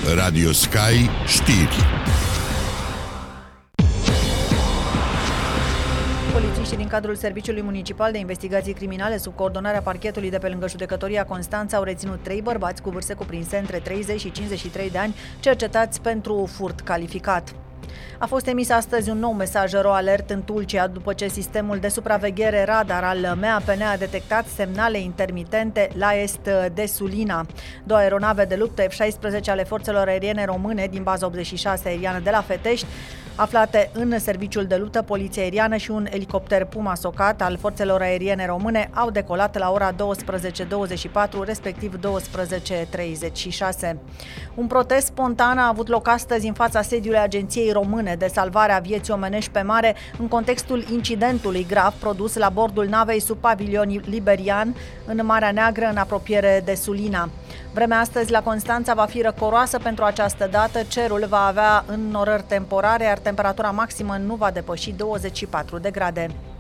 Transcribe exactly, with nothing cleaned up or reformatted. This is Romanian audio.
Radio Sky Știri. Polițiștii din cadrul Serviciului Municipal de Investigații Criminale, sub coordonarea parchetului de pe lângă Judecătoria Constanța, au reținut trei bărbați cu vârste cuprinse între treizeci și cincizeci și trei de ani, cercetați pentru furt calificat. A fost emis astăzi un nou mesaj ro-alert în Tulcea, după ce sistemul de supraveghere radar al M A P N a detectat semnale intermitente la est de Sulina. Două aeronave de luptă F șaisprezece ale forțelor aeriene române din baza optzeci și șase aeriană de la Fetești, aflate în serviciul de luptă poliție aeriană, și un elicopter Puma Socat al forțelor aeriene române au decolat la ora douăsprezece douăzeci și patru, respectiv douăsprezece treizeci și șase. Un protest spontan a avut loc astăzi în fața sediului Agenției Române de Salvare a Vieții Omenești pe Mare, în contextul incidentului grav produs la bordul navei sub pavilion liberian în Marea Neagră, în apropiere de Sulina. Vremea astăzi la Constanța va fi răcoroasă pentru această dată, cerul va avea înnorări temporare, iar temperatura maximă nu va depăși douăzeci și patru de grade.